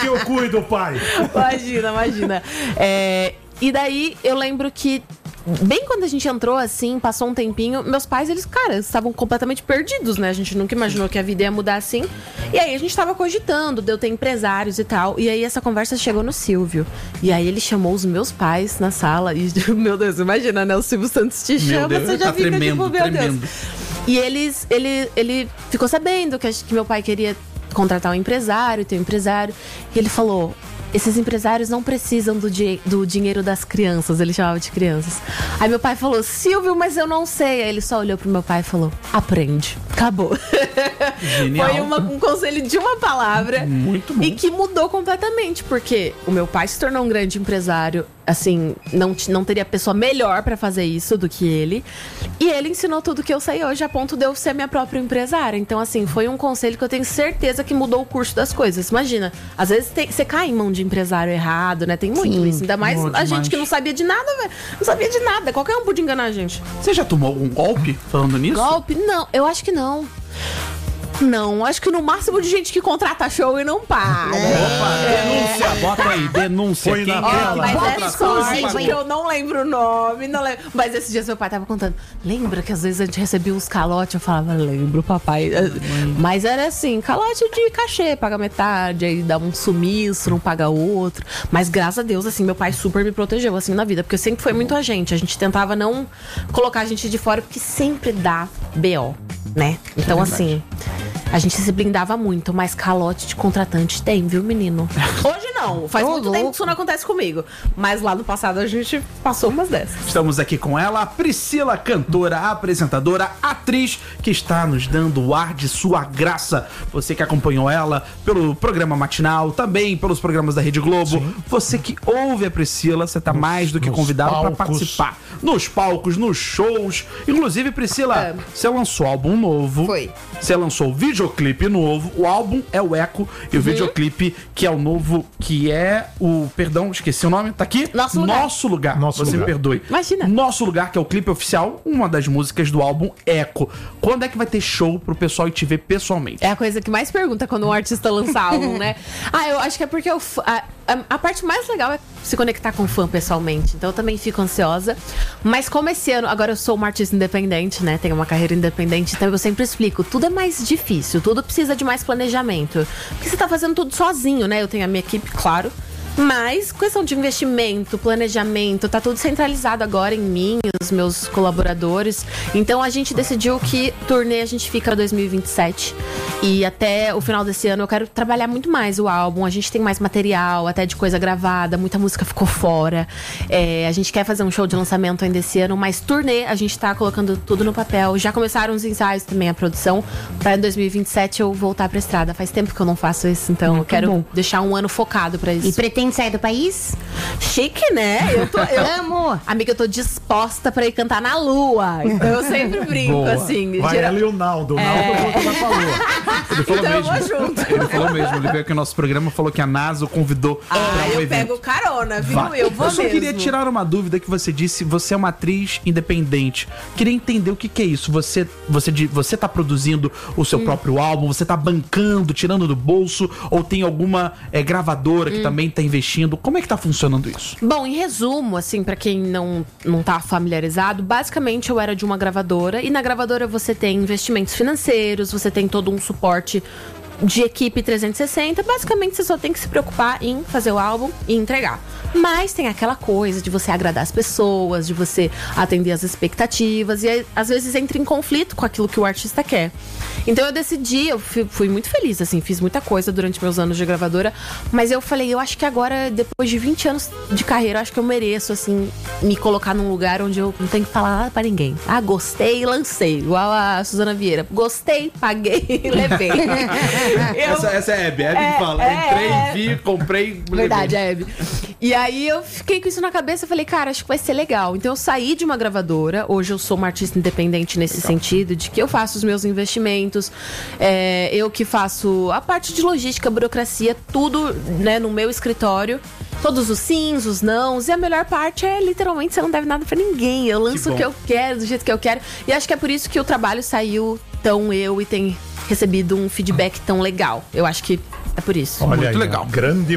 que eu cuido, pai. Imagina. E daí eu lembro que bem quando a gente entrou, assim, passou um tempinho, meus pais, eles estavam completamente perdidos, né? A gente nunca imaginou que a vida ia mudar assim. E aí a gente tava cogitando de eu ter empresários e tal. E aí essa conversa chegou no Silvio. E aí ele chamou os meus pais na sala. E, meu Deus, imagina, né? O Silvio Santos te chama, Deus, você já tá fica tremendo, tipo, meu tremendo. Deus. E ele ficou sabendo que meu pai queria contratar um empresário, ter um empresário. E ele falou: esses empresários não precisam do dinheiro das crianças. Ele chamava de crianças. Aí meu pai falou: Silvio, mas eu não sei. Aí ele só olhou pro meu pai e falou: aprende. Acabou. Genial. Foi um conselho de uma palavra. Muito bom. E que mudou completamente. Porque o meu pai se tornou um grande empresário. Assim, não teria pessoa melhor pra fazer isso do que ele. E ele ensinou tudo que eu sei hoje, a ponto de eu ser minha própria empresária. Então, assim, foi um conselho que eu tenho certeza que mudou o curso das coisas. Imagina, às vezes você cai em mão de empresário errado, né? Tem muito isso. Ainda mais a gente que não sabia de nada, velho. Não sabia de nada. Qualquer um podia enganar a gente. Você já tomou algum golpe falando nisso? Golpe? Não, eu acho que não. Não, acho que no máximo de gente que contrata show e não paga. Denúncia, bota aí, denúncia. Põe na Quem tela. Mas contratou, é sorte pagou. que eu não lembro o nome, não lembro. Mas esses dias meu pai tava contando. Lembra que às vezes a gente recebia uns calotes? Eu falava, lembro, papai. Mas era assim, calote de cachê, paga metade, aí dá um sumiço, não paga outro. Mas graças a Deus, assim, meu pai super me protegeu, assim, na vida. Porque sempre foi muito a gente tentava não colocar a gente de fora, porque sempre dá BO, né? Então, assim, a gente se blindava muito, mas calote de contratante tem, viu, menino? Hoje não, faz muito tempo que isso não acontece comigo. Mas lá no passado a gente passou umas dessas. Estamos aqui com ela, a Priscila, cantora, apresentadora, atriz, que está nos dando o ar de sua graça. Você que acompanhou ela pelo programa matinal, também pelos programas da Rede Globo. Sim. Você que ouve a Priscila, você está mais do que convidado para participar. Nos palcos, nos shows. Inclusive, Priscila, você lançou álbum novo. Foi. Você lançou videoclipe novo. O álbum é o Eco e o videoclipe que é o novo, que é o... Perdão, esqueci o nome. Tá aqui? Nosso Lugar. Nosso Lugar. Nosso Você Lugar. me perdoe. Imagina. Nosso Lugar, que é o clipe oficial, uma das músicas do álbum Eco. Quando é que vai ter show pro pessoal ir te ver pessoalmente? É a coisa que mais pergunta quando um artista lança álbum, né? Eu acho que é porque a parte mais legal é se conectar com o fã pessoalmente. Então eu também fico ansiosa. Mas como esse ano, agora eu sou uma artista independente, né? Tenho uma carreira independente, então eu sempre explico. Tudo é mais difícil, tudo precisa de mais planejamento. Porque você tá fazendo tudo sozinho, né? Eu tenho a minha equipe, claro. Mas questão de investimento, planejamento, tá tudo centralizado agora em mim, os meus colaboradores. Então a gente decidiu que turnê a gente fica 2027. E até o final desse ano eu quero trabalhar muito mais o álbum. A gente tem mais material, até de coisa gravada, muita música ficou fora. A gente quer fazer um show de lançamento ainda esse ano, mas turnê a gente tá colocando tudo no papel. Já começaram os ensaios também, a produção. Pra em 2027 eu voltar pra estrada. Faz tempo que eu não faço isso, então eu quero deixar um ano focado pra isso. E pretende sair do país? Chique, né? Amo! Amiga, eu tô disposta pra ir cantar na lua. Então eu sempre brinco, Boa. assim. Vai ela e o Naldo. O Naldo já falou. Ele falou Então eu mesmo. vou junto. Ele falou mesmo. Ele veio aqui no nosso programa, falou que a NASA o convidou pra um eu evento. pego carona, viu? Vai. Eu vou só mesmo. queria tirar uma dúvida que você disse. Você é uma atriz independente. Queria entender o que é isso. Você tá produzindo o seu próprio álbum? Você tá bancando, tirando do bolso? Ou tem alguma gravadora que também tá investindo? Como é que tá funcionando isso? Bom, em resumo, assim, pra quem não tá familiarizado, basicamente eu era de uma gravadora. E na gravadora você tem investimentos financeiros, você tem todo um suporte de equipe 360. Basicamente você só tem que se preocupar em fazer o álbum e entregar. Mas tem aquela coisa de você agradar as pessoas, de você atender as expectativas. E aí, às vezes entra em conflito com aquilo que o artista quer. Então eu decidi, eu fui muito feliz, assim, fiz muita coisa durante meus anos de gravadora. Mas eu falei, eu acho que agora, depois de 20 anos de carreira, eu acho que eu mereço, assim, me colocar num lugar onde eu não tenho que falar nada pra ninguém. Gostei e lancei. Igual a Suzana Vieira. Gostei, paguei e levei. Essa é a Hebe. A Hebe que fala. Entrei, vi, comprei. Verdade, a Hebe. E aí eu fiquei com isso na cabeça e falei, cara, acho que vai ser legal. Então eu saí de uma gravadora. Hoje eu sou uma artista independente nesse sentido, de que eu faço os meus investimentos. Eu que faço a parte de logística, burocracia, tudo, né, no meu escritório. Todos os sims, os nãos. E a melhor parte é, literalmente, você não deve nada pra ninguém. Eu lanço o que eu quero, do jeito que eu quero. E acho que é por isso que o trabalho saiu tão e tem recebido um feedback tão legal. Eu acho que é por isso. Olha Muito aí, legal. Grande